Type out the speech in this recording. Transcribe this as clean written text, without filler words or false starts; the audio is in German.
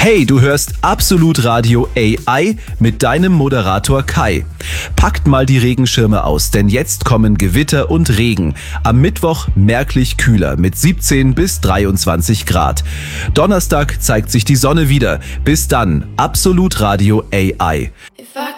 Hey, du hörst Absolut Radio AI mit deinem Moderator Kai. Packt mal die Regenschirme aus, denn jetzt kommen Gewitter und Regen. Am Mittwoch merklich kühler mit 17 bis 23 Grad. Donnerstag zeigt sich die Sonne wieder. Bis dann, Absolut Radio AI.